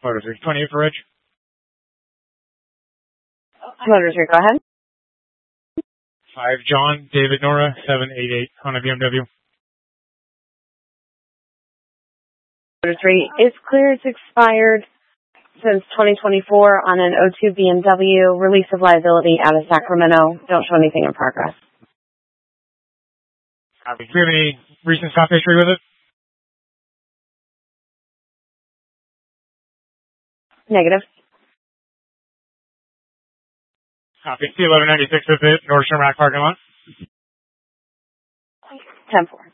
Motor 3, 28 for Reg. Motor 3, go ahead. 5 John, David Nora, 788 on a BMW. Motor 3 is clear. It's expired since 2024 on an O2 BMW. Release of liability out of Sacramento. Don't show anything in progress. Copy. Do we have any recent stop history with it? Negative. Copy. C1196 with it, Nordstrom Rack parking lot. 10-4.